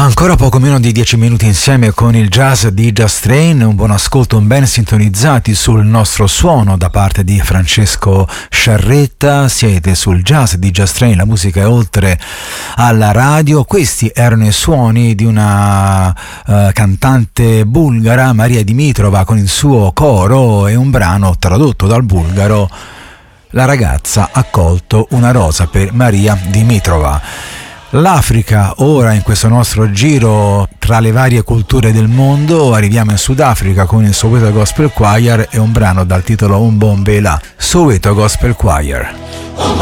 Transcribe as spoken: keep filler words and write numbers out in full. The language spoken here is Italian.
Ancora poco meno di dieci minuti insieme con il jazz di Just Train, un buon ascolto, ben sintonizzati sul nostro suono da parte di Francesco Sciarretta. Siete sul jazz di Just Train, la musica è oltre alla radio. Questi erano i suoni di una uh, cantante bulgara, Maria Dimitrova, con il suo coro e un brano tradotto dal bulgaro, La ragazza ha colto una rosa, per Maria Dimitrova. L'Africa, ora in questo nostro giro tra le varie culture del mondo, arriviamo in Sudafrica con il Soweto Gospel Choir e un brano dal titolo Un Bon Vela, Soweto Gospel Choir.